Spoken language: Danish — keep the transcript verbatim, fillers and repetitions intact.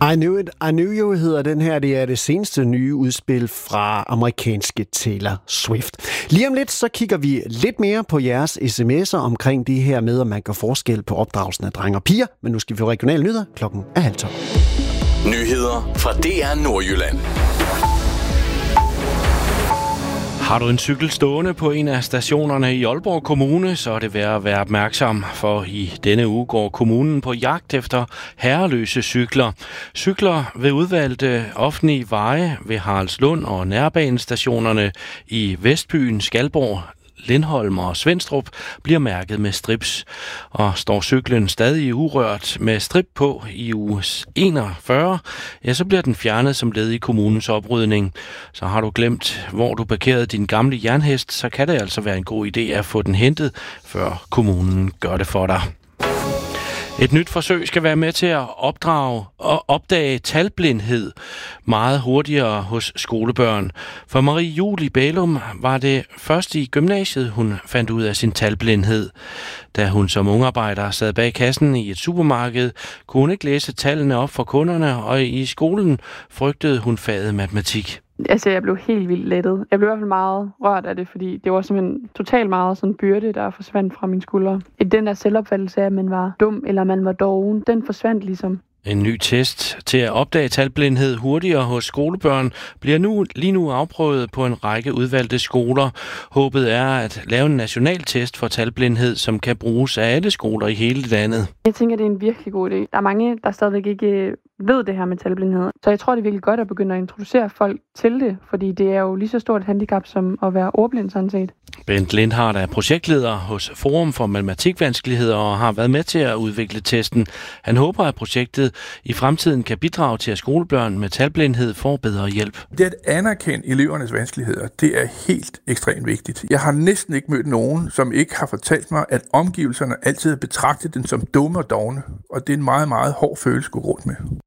I Knew It, I Knew You hedder den her. Det er det seneste nye udspil fra amerikanske Taylor Swift. Lige om lidt, så kigger vi lidt mere på jeres sms'er omkring det her med, at man gør forskel på opdragelsen af drenge og piger. Men nu skal vi få regionale nyheder. Klokken er halv tolv. Nyheder fra D R Nordjylland. Har du en cykel stående på en af stationerne i Aalborg Kommune, så er det værd at være opmærksom, for i denne uge går kommunen på jagt efter herreløse cykler. Cykler ved udvalgte offentlige veje ved Haraldslund og nærbanestationerne i Vestbyen, Skalborg, Lindholm og Svenstrup bliver mærket med strips. Og står cyklen stadig urørt med strip på i uge enogfyrre, ja, så bliver den fjernet som led i kommunens oprydning. Så har du glemt, hvor du parkerede din gamle jernhest, så kan det altså være en god idé at få den hentet, før kommunen gør det for dig. Et nyt forsøg skal være med til at opdrage og opdage talblindhed meget hurtigere hos skolebørn. For Marie Julie Bælum var det først i gymnasiet, hun fandt ud af sin talblindhed. Da hun som ungarbejder sad bag kassen i et supermarked, kunne hun ikke læse tallene op for kunderne, og i skolen frygtede hun faget matematik. Altså, jeg blev helt vildt lettet. Jeg blev i hvert fald meget rørt af det, fordi det var simpelthen totalt meget sådan en byrde, der forsvandt fra mine skuldre. I den der selvopfattelse af, at man var dum eller man var doven, den forsvandt ligesom. En ny test til at opdage talblindhed hurtigere hos skolebørn bliver nu lige nu afprøvet på en række udvalgte skoler. Håbet er at lave en national test for talblindhed, som kan bruges af alle skoler i hele landet. Jeg tænker, det er en virkelig god idé. Der er mange, der stadigvæk ikke ved det her med talblindhed. Så jeg tror, det er virkelig godt at begynde at introducere folk til det, fordi det er jo lige så stort et handicap som at være ordblind sådan set. Bent Lindhardt er projektleder hos Forum for Matematikvanskeligheder og har været med til at udvikle testen. Han håber, at projektet i fremtiden kan bidrage til, at skolebørn med talblindhed får bedre hjælp. Det at anerkende elevernes vanskeligheder, det er helt ekstremt vigtigt. Jeg har næsten ikke mødt nogen, som ikke har fortalt mig, at omgivelserne altid har betragtet den som dumme og dovne, og det er en meget, meget hård følelse at gå rundt med.